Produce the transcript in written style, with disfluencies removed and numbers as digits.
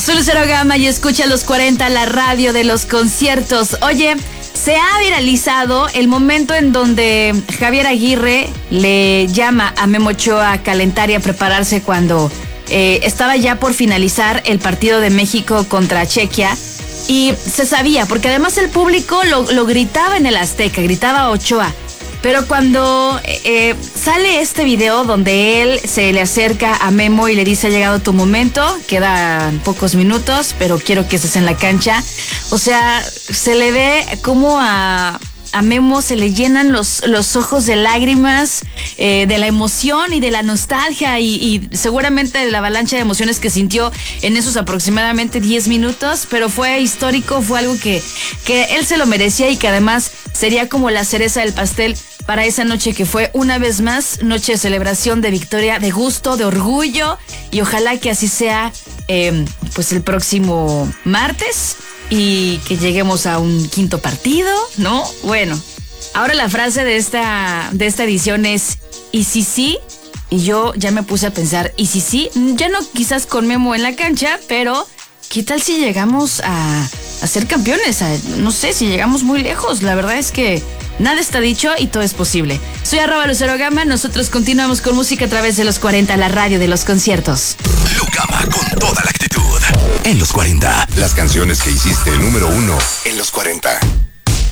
Soy Lucero Gama y escucha los 40, la radio de los conciertos. Oye, se ha viralizado el momento en donde Javier Aguirre le llama a Memo Ochoa a calentar y a prepararse cuando estaba ya por finalizar el partido de México contra Chequia. Y se sabía, porque además el público lo gritaba en el Azteca, gritaba Ochoa. Pero cuando sale este video donde él se le acerca a Memo y le dice: ha llegado tu momento, quedan pocos minutos, pero quiero que estés en la cancha. O sea, se le ve como a Memo se le llenan los ojos de lágrimas, de la emoción y de la nostalgia y seguramente de la avalancha de emociones que sintió en esos aproximadamente 10 minutos, pero fue histórico, fue algo que él se lo merecía y que además sería como la cereza del pastel para esa noche que fue una vez más noche de celebración, de victoria, de gusto, de orgullo, y ojalá que así sea pues el próximo martes y que lleguemos a un quinto partido, ¿no? Bueno, ahora la frase de esta edición es ¿y si sí? Y yo ya me puse a pensar, ¿y si sí? Ya no quizás con Memo en la cancha, pero ¿qué tal si llegamos a ser campeones? No sé, si llegamos muy lejos. La verdad es que nada está dicho y todo es posible. Soy @LuceroGama, nosotros continuamos con música a través de los 40, la radio de los conciertos. Lucama con toda la actitud. En los 40. Las canciones que hiciste número 1 en los 40.